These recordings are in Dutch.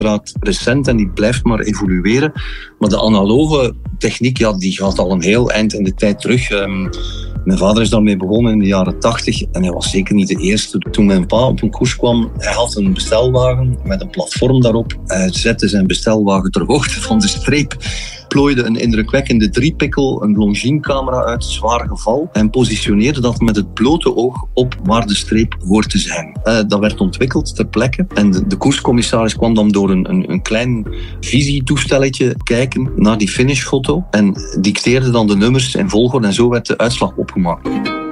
uiteraard recent en die blijft maar evolueren. Maar de analoge techniek, die gaat al een heel eind in de tijd terug. Mijn vader is daarmee begonnen in de jaren 80 en hij was zeker niet de eerste. Toen mijn pa op een koers kwam, hij had een bestelwagen met een platform daarop. Hij zette zijn bestelwagen ter hoogte van de streep, plooide een indrukwekkende driepikkel, een Longines-camera uit, zwaar geval, en positioneerde dat met het blote oog op waar de streep hoort te zijn. Dat werd ontwikkeld ter plekke en de koerscommissaris kwam dan door een klein visietoestelletje kijken naar die finishfoto en dicteerde dan de nummers in volgorde en zo werd de uitslag opgemaakt.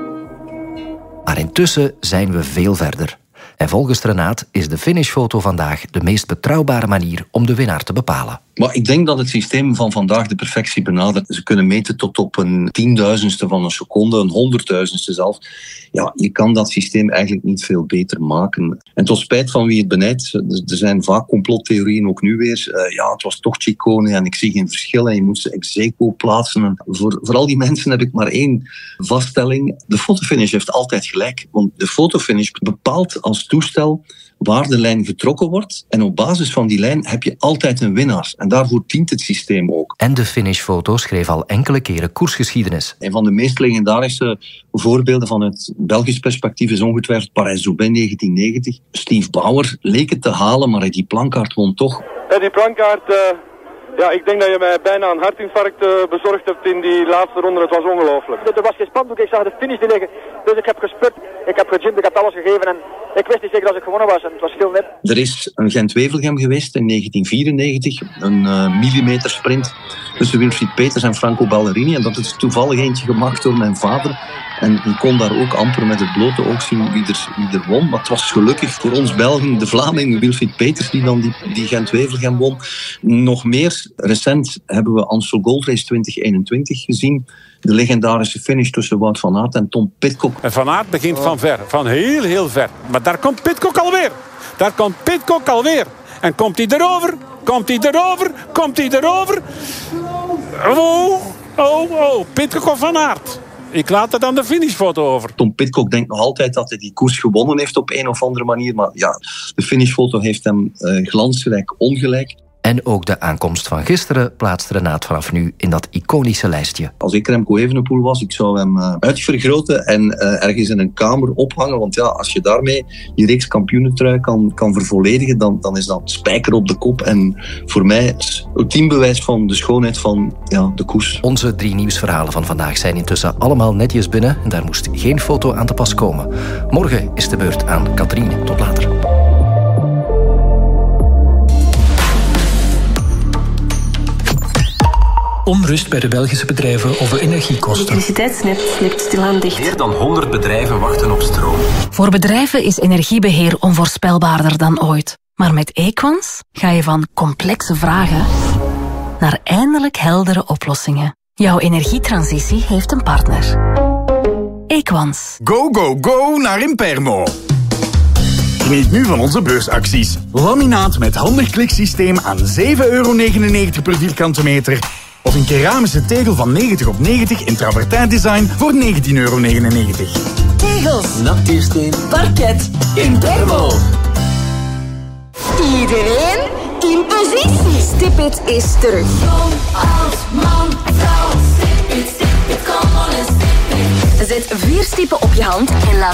Maar intussen zijn we veel verder. En volgens Renaat is de finishfoto vandaag de meest betrouwbare manier om de winnaar te bepalen. Maar ik denk dat het systeem van vandaag de perfectie benadert. Ze kunnen meten tot op een 10.000ste van een seconde, een 100.000ste zelf. Ja, je kan dat systeem eigenlijk niet veel beter maken. En tot spijt van wie het benijdt, er zijn vaak complottheorieën, ook nu weer. Het was toch Ciccone en ik zie geen verschil en je moet ze ex aequo plaatsen. En voor al die mensen heb ik maar één vaststelling. De fotofinish heeft altijd gelijk. Want de fotofinish bepaalt als toestel waar de lijn getrokken wordt. En op basis van die lijn heb je altijd een winnaar. En daarvoor dient het systeem ook. En de finishfoto schreef al enkele keren koersgeschiedenis. Een van de meest legendarische voorbeelden van het Belgisch perspectief is ongetwijfeld Parijs-Roubaix 1990. Steve Bauer leek het te halen, maar Eddy Plankaart won toch. Eddy Plankaart, ik denk dat je mij bijna een hartinfarct bezorgd hebt in die laatste ronde. Het was ongelooflijk. Er was geen spandoek, ik zag de finish liggen. Dus ik heb gespurt, ik heb gegymd, ik heb alles gegeven. En ik wist niet zeker als ik gewonnen was en het was heel net. Er is een Gent-Wevelgem geweest in 1994. Een millimeter sprint tussen Wilfried Peters en Franco Ballerini. En dat is toevallig eentje gemaakt door mijn vader. En je kon daar ook amper met het blote oog zien wie er won. Maar het was gelukkig voor ons Belgen, de Vlaming, Wilfried Peters, die dan die Gent-Wevelgem won. Nog meer recent hebben we Amstel Gold Race 2021 gezien. De legendarische finish tussen Wout van Aert en Tom Pidcock. En Van Aert begint van ver, van heel, heel ver. Maar daar komt Pidcock alweer. En komt hij erover? Oh, Pidcock of Van Aert? Ik laat het aan de finishfoto over. Tom Pidcock denkt nog altijd dat hij die koers gewonnen heeft op een of andere manier. Maar ja, de finishfoto heeft hem glansrijk ongelijk. En ook de aankomst van gisteren plaatst Renaat vanaf nu in dat iconische lijstje. Als ik Remco Evenepoel was, ik zou hem uitvergroten en ergens in een kamer ophangen. Want ja, als je daarmee je reeks kampioenentrui kan vervolledigen, dan is dat spijker op de kop. En voor mij is het ultiem bewijs van de schoonheid van de koers. Onze 3 nieuwsverhalen van vandaag zijn intussen allemaal netjes binnen. En daar moest geen foto aan te pas komen. Morgen is de beurt aan Katrien. Tot later. Onrust bij de Belgische bedrijven over energiekosten. Het elektriciteitsnet slipt stilaan dicht. Meer dan 100 bedrijven wachten op stroom. Voor bedrijven is energiebeheer onvoorspelbaarder dan ooit. Maar met Equans ga je van complexe vragen naar eindelijk heldere oplossingen. Jouw energietransitie heeft een partner. Equans. Go, go, go naar Impermo. Geniet nu van onze beursacties. Laminaat met handig kliksysteem aan €7,99 per vierkante meter. Of een keramische tegel van 90x90 in travertijn design voor €19,99. Tegels, natuursteen, parket, Impermo. Iedereen in positie. Stipit is terug. Jong als man, vrouw, Stipit, kom on en Stipit. Zet 4 stippen op je hand en laat